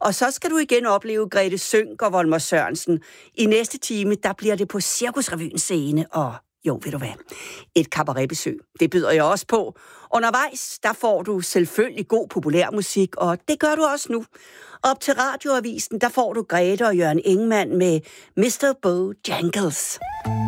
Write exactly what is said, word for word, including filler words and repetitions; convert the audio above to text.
Og så skal du igen opleve Grete Sønck og Volmer Sørensen. I næste time, der bliver det på Cirkusrevyens scene, og jo, ved du hvad, et cabaretbesøg. Det byder jeg også på. Undervejs, der får du selvfølgelig god populærmusik, og det gør du også nu. Op til Radioavisen, der får du Grete og Jørgen Ingmann med mister Bojangles.